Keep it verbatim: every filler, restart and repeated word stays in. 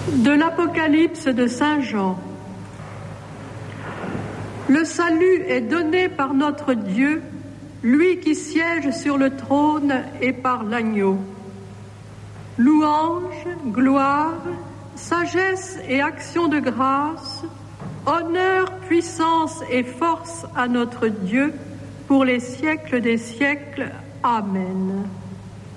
De l'Apocalypse de Saint Jean. Le salut est donné par notre Dieu, lui qui siège sur le trône et par l'agneau. Louange, gloire, sagesse et action de grâce, honneur, puissance et force à notre Dieu pour les siècles des siècles. Amen.